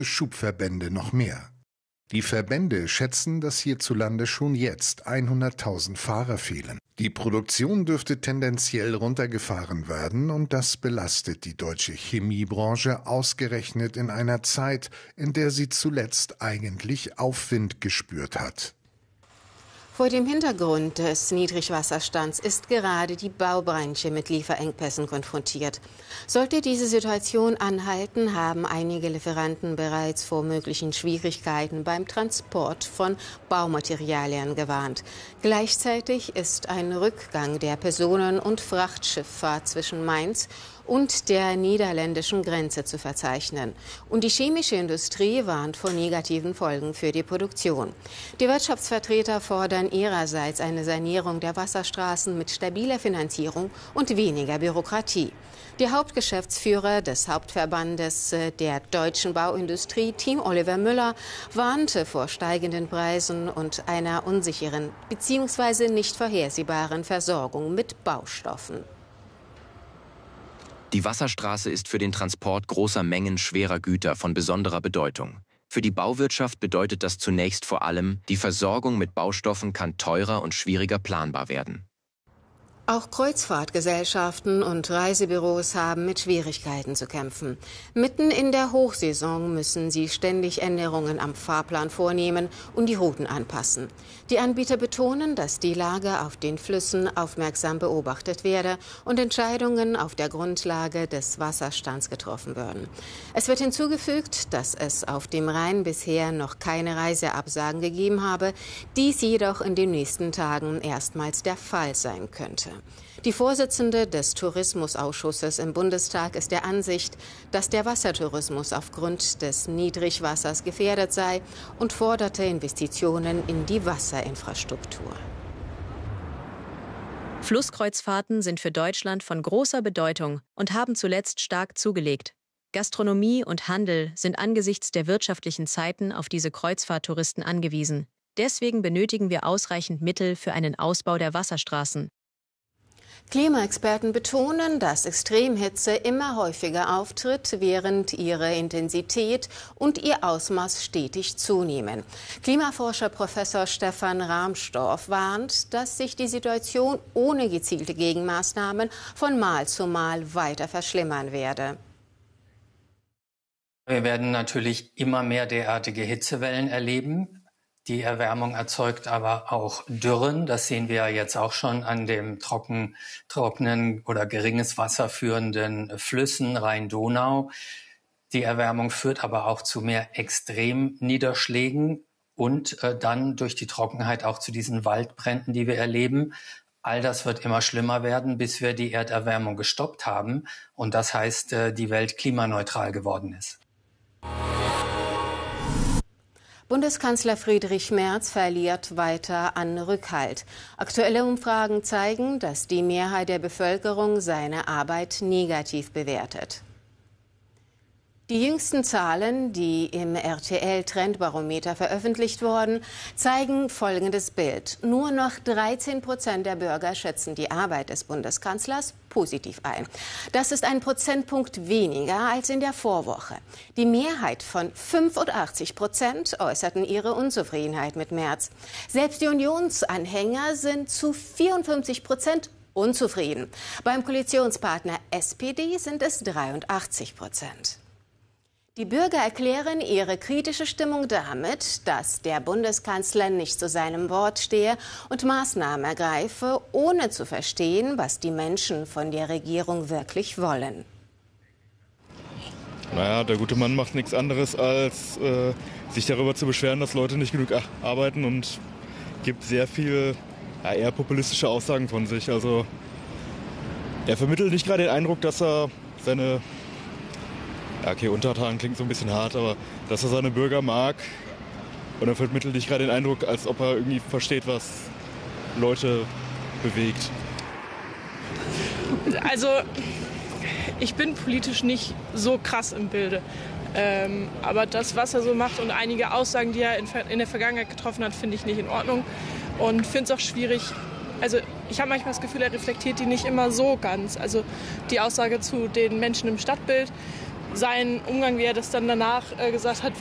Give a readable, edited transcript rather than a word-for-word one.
Schubverbände noch mehr. Die Verbände schätzen, dass hierzulande schon jetzt 100.000 Fahrer fehlen. Die Produktion dürfte tendenziell runtergefahren werden und das belastet die deutsche Chemiebranche ausgerechnet in einer Zeit, in der sie zuletzt eigentlich Aufwind gespürt hat. Vor dem Hintergrund des Niedrigwasserstands ist gerade die Baubranche mit Lieferengpässen konfrontiert. Sollte diese Situation anhalten, haben einige Lieferanten bereits vor möglichen Schwierigkeiten beim Transport von Baumaterialien gewarnt. Gleichzeitig ist ein Rückgang der Personen- und Frachtschifffahrt zwischen Mainz und der niederländischen Grenze zu verzeichnen. Und die chemische Industrie warnt vor negativen Folgen für die Produktion. Die Wirtschaftsvertreter fordern ihrerseits eine Sanierung der Wasserstraßen mit stabiler Finanzierung und weniger Bürokratie. Der Hauptgeschäftsführer des Hauptverbandes der deutschen Bauindustrie, Team Oliver Müller, warnte vor steigenden Preisen und einer unsicheren bzw. nicht vorhersehbaren Versorgung mit Baustoffen. Die Wasserstraße ist für den Transport großer Mengen schwerer Güter von besonderer Bedeutung. Für die Bauwirtschaft bedeutet das zunächst vor allem, die Versorgung mit Baustoffen kann teurer und schwieriger planbar werden. Auch Kreuzfahrtgesellschaften und Reisebüros haben mit Schwierigkeiten zu kämpfen. Mitten in der Hochsaison müssen sie ständig Änderungen am Fahrplan vornehmen und die Routen anpassen. Die Anbieter betonen, dass die Lage auf den Flüssen aufmerksam beobachtet werde und Entscheidungen auf der Grundlage des Wasserstands getroffen würden. Es wird hinzugefügt, dass es auf dem Rhein bisher noch keine Reiseabsagen gegeben habe, dies jedoch in den nächsten Tagen erstmals der Fall sein könnte. Die Vorsitzende des Tourismusausschusses im Bundestag ist der Ansicht, dass der Wassertourismus aufgrund des Niedrigwassers gefährdet sei und forderte Investitionen in die Wasserinfrastruktur. Flusskreuzfahrten sind für Deutschland von großer Bedeutung und haben zuletzt stark zugelegt. Gastronomie und Handel sind angesichts der wirtschaftlichen Zeiten auf diese Kreuzfahrttouristen angewiesen. Deswegen benötigen wir ausreichend Mittel für einen Ausbau der Wasserstraßen. Klimaexperten betonen, dass Extremhitze immer häufiger auftritt, während ihre Intensität und ihr Ausmaß stetig zunehmen. Klimaforscher Professor Stefan Rahmstorff warnt, dass sich die Situation ohne gezielte Gegenmaßnahmen von Mal zu Mal weiter verschlimmern werde. Wir werden natürlich immer mehr derartige Hitzewellen erleben. Die Erwärmung erzeugt aber auch Dürren. Das sehen wir ja jetzt auch schon an dem trockenen oder geringes Wasser führenden Flüssen Rhein-Donau. Die Erwärmung führt aber auch zu mehr Extremniederschlägen und dann durch die Trockenheit auch zu diesen Waldbränden, die wir erleben. All das wird immer schlimmer werden, bis wir die Erderwärmung gestoppt haben. Und das heißt, die Welt klimaneutral geworden ist. Bundeskanzler Friedrich Merz verliert weiter an Rückhalt. Aktuelle Umfragen zeigen, dass die Mehrheit der Bevölkerung seine Arbeit negativ bewertet. Die jüngsten Zahlen, die im RTL-Trendbarometer veröffentlicht wurden, zeigen folgendes Bild. Nur noch 13% der Bürger schätzen die Arbeit des Bundeskanzlers positiv ein. Das ist ein Prozentpunkt weniger als in der Vorwoche. Die Mehrheit von 85% äußerten ihre Unzufriedenheit mit Merz. Selbst die Unionsanhänger sind zu 54% unzufrieden. Beim Koalitionspartner SPD sind es 83%. Die Bürger erklären ihre kritische Stimmung damit, dass der Bundeskanzler nicht zu seinem Wort stehe und Maßnahmen ergreife, ohne zu verstehen, was die Menschen von der Regierung wirklich wollen. Naja, der gute Mann macht nichts anderes, als sich darüber zu beschweren, dass Leute nicht genug arbeiten und gibt sehr viel eher populistische Aussagen von sich. Also er vermittelt nicht gerade den Eindruck, dass er seine... Okay, Untertan klingt so ein bisschen hart, aber dass er seine Bürger mag und er vermittelt nicht gerade den Eindruck, als ob er irgendwie versteht, was Leute bewegt. Also ich bin politisch nicht so krass im Bilde, aber das, was er so macht und einige Aussagen, die er in der Vergangenheit getroffen hat, finde ich nicht in Ordnung und finde es auch schwierig. Also ich habe manchmal das Gefühl, er reflektiert die nicht immer so ganz. Also die Aussage zu den Menschen im Stadtbild, sein Umgang, wie er das dann danach gesagt hat,